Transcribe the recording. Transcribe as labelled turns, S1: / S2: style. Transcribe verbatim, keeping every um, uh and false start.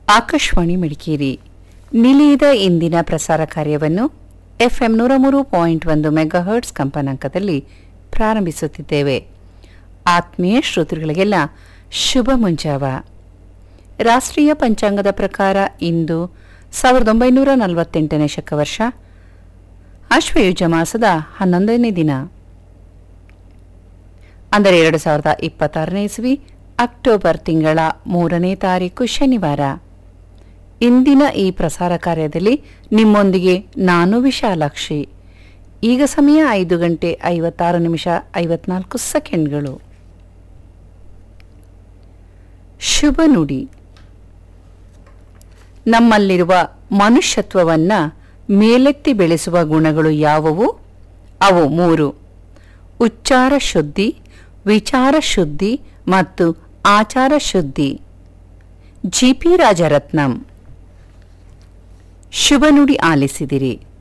S1: ಆಕಾಶವಾಣಿ ಮಡಿಕೇರಿ ನಿಲಯದ ಇಂದಿನ ಪ್ರಸಾರ ಕಾರ್ಯವನ್ನು ಎಫ್ಎಂ ನೂರ ಮೂರು ಪಾಯಿಂಟ್ ಒಂದು ಮೆಗಾಹರ್ಟ್ಸ್ ಕಂಪನಾಂಕದಲ್ಲಿ ಪ್ರಾರಂಭಿಸುತ್ತಿದ್ದೇವೆ. ಆತ್ಮೀಯ ಶ್ರೋತೃಗಳಿಗೆಲ್ಲ ಶುಭ ಮುಂಜಾವ. ರಾಷ್ಟ್ರೀಯ ಪಂಚಾಂಗದ ಪ್ರಕಾರ ಇಂದು ಸಾವಿರದ ಒಂಬೈನೂರ ನಲವತ್ತೆಂಟನೇ ಶಕವರ್ಷ ಅಶ್ವಯುಜ ಮಾಸದ ಹನ್ನೊಂದನೇ ದಿನ, ಅಂದರೆ ಎರಡು ಸಾವಿರದ ಇಪ್ಪತ್ತಾರನೇ ಇಸ್ವಿ ಅಕ್ಟೋಬರ್ ತಿಂಗಳ ಮೂರನೇ ತಾರೀಕು ಶನಿವಾರ. ಇಂದಿನ ಈ ಪ್ರಸಾರ ಕಾರ್ಯದಲ್ಲಿ ನಿಮ್ಮೊಂದಿಗೆ ನಾನು ವಿಶಾಲಾಕ್ಷಿ. ಈಗ ಸಮಯ ಐದು ಗಂಟೆ ಐವತ್ತಾರು ನಿಮಿಷ ಐವತ್ನಾಲ್ಕು ಸೆಕೆಂಡ್ಗಳು. ಶುಭ ನುಡಿ. ನಮ್ಮಲ್ಲಿರುವ ಮನುಷ್ಯತ್ವವನ್ನು ಮೇಲೆತ್ತಿ ಬೆಳೆಸುವ ಗುಣಗಳು ಯಾವುವು? ಅವು ಮೂರು: ಉಚ್ಚಾರ ಶುದ್ಧಿ, ವಿಚಾರ ಶುದ್ಧಿ ಮತ್ತು ಆಚಾರ ಶುದ್ಧಿ. G P Rajaratnam. ಶುಭ ನುಡಿ ಆಲಿಸಿದಿರಿ.